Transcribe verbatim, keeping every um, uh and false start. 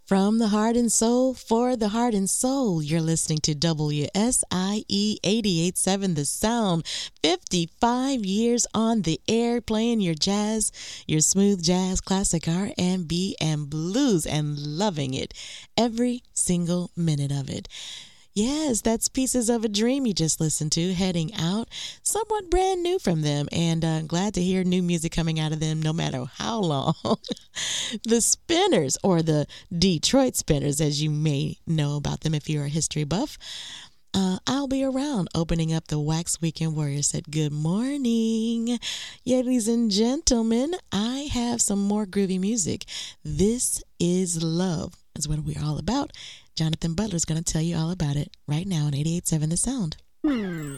From the heart and soul, for the heart and soul, you're listening to W S I E eighty-eight point seven The Sound. fifty-five years on the air, playing your jazz, your smooth jazz, classic R and B, and blues, and loving it. Every single minute of it. Yes, that's Pieces of a Dream you just listened to, heading out. Somewhat brand new from them, and uh, glad to hear new music coming out of them no matter how long. The Spinners, or the Detroit Spinners, as you may know about them if you're a history buff. Uh, I'll be around opening up the Wax Weekend Warrior set. Good morning. Ladies and gentlemen, I have some more groovy music. This is love. That's what we're all about. Jonathan Butler's going to tell you all about it right now on eighty-eight point seven The Sound.